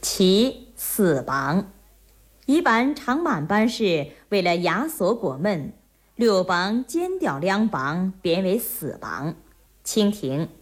其死亡。一般长满班是为了压缩国闷，6邦减掉2邦，变为4邦。请听。